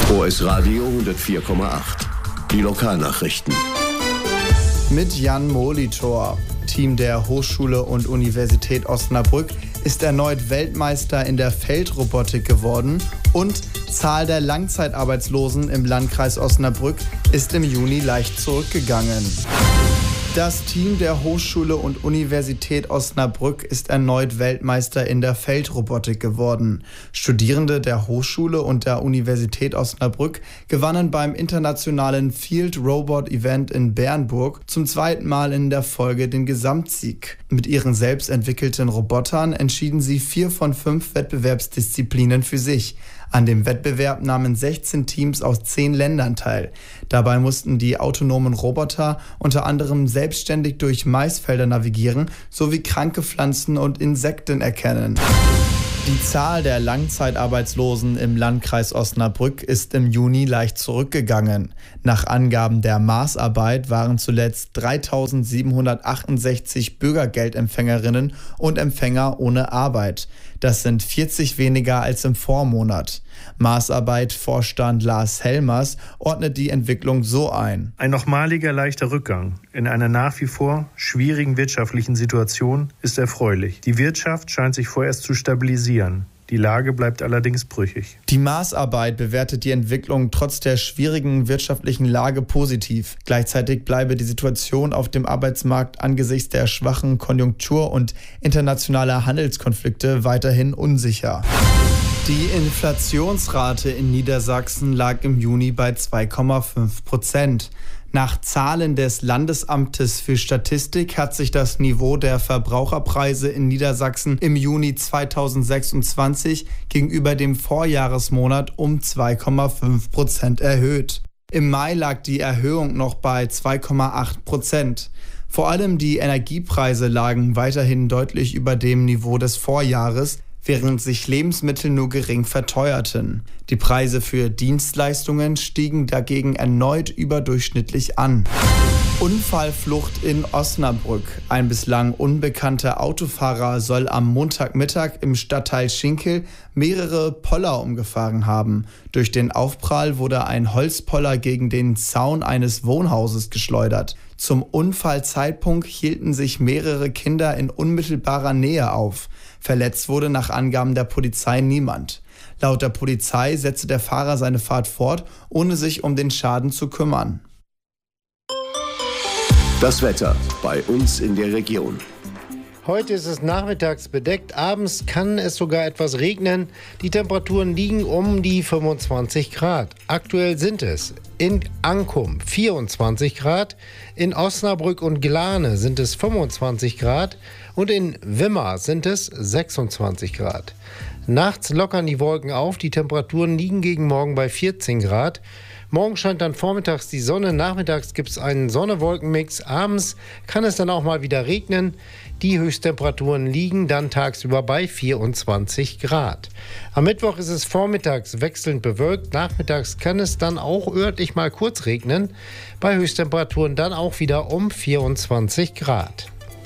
OS Radio 104,8. Die Lokalnachrichten. Mit Jan Molitor. Team der Hochschule und Universität Osnabrück ist erneut Weltmeister in der Feldrobotik geworden und Zahl der Langzeitarbeitslosen im Landkreis Osnabrück ist im Juni leicht zurückgegangen. Das Team der Hochschule und Universität Osnabrück ist erneut Weltmeister in der Feldrobotik geworden. Studierende der Hochschule und der Universität Osnabrück gewannen beim internationalen Field Robot Event in Bernburg zum zweiten Mal in der Folge den Gesamtsieg. Mit ihren selbst entwickelten Robotern entschieden sie 4 von 5 Wettbewerbsdisziplinen für sich. An dem Wettbewerb nahmen 16 Teams aus 10 Ländern teil. Dabei mussten die autonomen Roboter unter anderem selbstständig durch Maisfelder navigieren sowie kranke Pflanzen und Insekten erkennen. Die Zahl der Langzeitarbeitslosen im Landkreis Osnabrück ist im Juni leicht zurückgegangen. Nach Angaben der Maßarbeit waren zuletzt 3.768 Bürgergeldempfängerinnen und Empfänger ohne Arbeit. Das sind 40 weniger als im Vormonat. Maßarbeit-Vorstand Lars Helmers ordnet die Entwicklung so ein. Ein nochmaliger leichter Rückgang in einer nach wie vor schwierigen wirtschaftlichen Situation ist erfreulich. Die Wirtschaft scheint sich vorerst zu stabilisieren. Die Lage bleibt allerdings brüchig. Die Maßarbeit bewertet die Entwicklung trotz der schwierigen wirtschaftlichen Lage positiv. Gleichzeitig bleibe die Situation auf dem Arbeitsmarkt angesichts der schwachen Konjunktur und internationaler Handelskonflikte weiterhin unsicher. Die Inflationsrate in Niedersachsen lag im Juni bei 2,5%. Nach Zahlen des Landesamtes für Statistik hat sich das Niveau der Verbraucherpreise in Niedersachsen im Juni 2026 gegenüber dem Vorjahresmonat um 2,5% erhöht. Im Mai lag die Erhöhung noch bei 2,8%. Vor allem die Energiepreise lagen weiterhin deutlich über dem Niveau des Vorjahres, während sich Lebensmittel nur gering verteuerten. Die Preise für Dienstleistungen stiegen dagegen erneut überdurchschnittlich an. Unfallflucht in Osnabrück. Ein bislang unbekannter Autofahrer soll am Montagmittag im Stadtteil Schinkel mehrere Poller umgefahren haben. Durch den Aufprall wurde ein Holzpoller gegen den Zaun eines Wohnhauses geschleudert. Zum Unfallzeitpunkt hielten sich mehrere Kinder in unmittelbarer Nähe auf. Verletzt wurde nach Angaben der Polizei niemand. Laut der Polizei setzte der Fahrer seine Fahrt fort, ohne sich um den Schaden zu kümmern. Das Wetter bei uns in der Region. Heute ist es nachmittags bedeckt, abends kann es sogar etwas regnen. Die Temperaturen liegen um die 25 Grad. Aktuell sind es in Ankum 24 Grad, in Osnabrück und Glane sind es 25 Grad und in Wimmer sind es 26 Grad. Nachts lockern die Wolken auf, die Temperaturen liegen gegen morgen bei 14 Grad. Morgen scheint dann vormittags die Sonne, nachmittags gibt es einen Sonne-Wolken-Mix, abends kann es dann auch mal wieder regnen. Die Höchsttemperaturen liegen dann tagsüber bei 24 Grad. Am Mittwoch ist es vormittags wechselnd bewölkt, nachmittags kann es dann auch örtlich mal kurz regnen. Bei Höchsttemperaturen dann auch wieder um 24 Grad.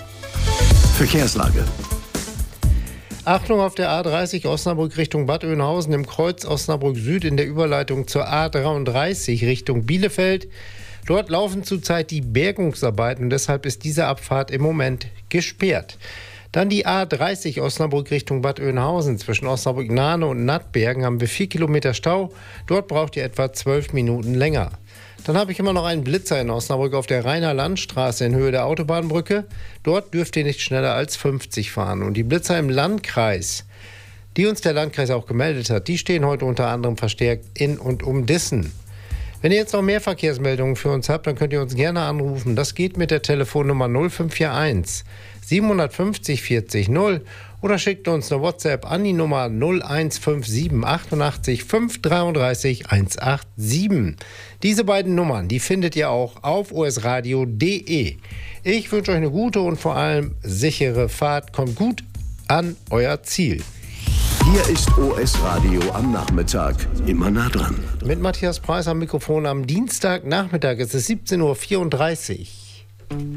Verkehrslage. Achtung auf der A30 Osnabrück Richtung Bad Oeynhausen im Kreuz Osnabrück Süd in der Überleitung zur A33 Richtung Bielefeld. Dort laufen zurzeit die Bergungsarbeiten und deshalb ist diese Abfahrt im Moment gesperrt. Dann die A30 Osnabrück Richtung Bad Oeynhausen. Zwischen Osnabrück-Nahne und Nattbergen haben wir 4 Kilometer Stau. Dort braucht ihr etwa 12 Minuten länger. Dann habe ich immer noch einen Blitzer in Osnabrück auf der Rheiner Landstraße in Höhe der Autobahnbrücke. Dort dürft ihr nicht schneller als 50 fahren. Und die Blitzer im Landkreis, die uns der Landkreis auch gemeldet hat, die stehen heute unter anderem verstärkt in und um Dissen. Wenn ihr jetzt noch mehr Verkehrsmeldungen für uns habt, dann könnt ihr uns gerne anrufen. Das geht mit der Telefonnummer 0541 750 40 0 oder schickt uns eine WhatsApp an die Nummer 0157 88 533 187. Diese beiden Nummern, die findet ihr auch auf osradio.de. Ich wünsche euch eine gute und vor allem sichere Fahrt. Kommt gut an euer Ziel. Hier ist OS Radio am Nachmittag. Immer nah dran. Mit Matthias Preis am Mikrofon am Dienstagnachmittag. Es ist 17:34 Uhr.